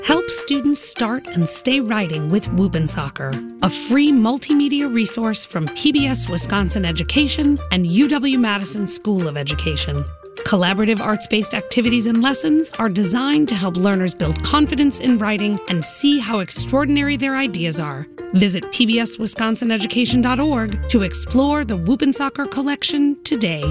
Help students start and stay writing with Whoop'N' a free multimedia resource from PBS Wisconsin Education and UW-Madison School of Education. Collaborative arts-based activities and lessons are designed to help learners build confidence in writing and see how extraordinary their ideas are. Visit pbswisconsineducation.org to explore the Whoop'N' collection today.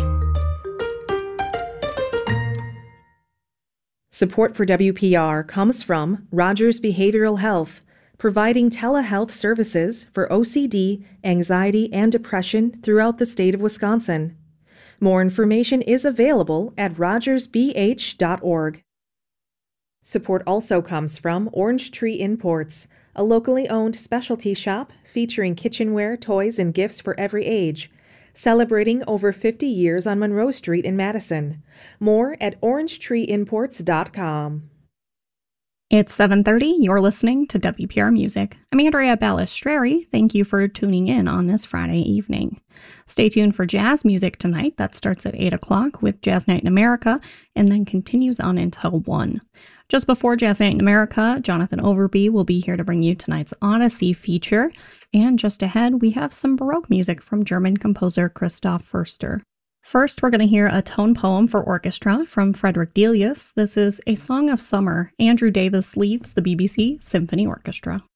Support for WPR comes from Rogers Behavioral Health, providing telehealth services for OCD, anxiety, and depression throughout the state of Wisconsin. More information is available at rogersbh.org. Support also comes from Orange Tree Imports, a locally owned specialty shop featuring kitchenware, toys, and gifts for every age, celebrating over 50 years on Monroe Street in Madison. More at orangetreeimports.com. It's 7:30. You're listening to WPR Music. I'm Andrea Balistreri. Thank you for tuning in on this Friday evening. Stay tuned for jazz music tonight. That starts at 8 o'clock with Jazz Night in America and then continues on until 1. Just before Jazz Night in America, Jonathan Overby will be here to bring you tonight's Odyssey feature. And just ahead, we have some Baroque music from German composer Christoph Förster. First, we're going to hear a tone poem for orchestra from Frederick Delius. This is A Song of Summer. Andrew Davis leads the BBC Symphony Orchestra.